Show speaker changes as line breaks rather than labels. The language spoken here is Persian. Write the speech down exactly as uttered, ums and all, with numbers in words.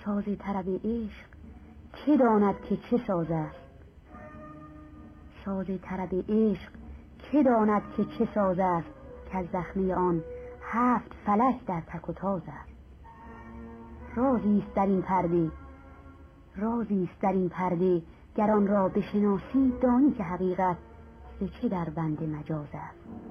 ساز طرب عشق که داند که چه ساز است. ساز طرب عشق که داند که چه ساز است، که از زخمه آن هفت فلک در تک و تاز است. رازی است در این پرده، رازی است در این پرده، گر آن را بشناسی دانی که حقیقت ز چه در بند مجاز است.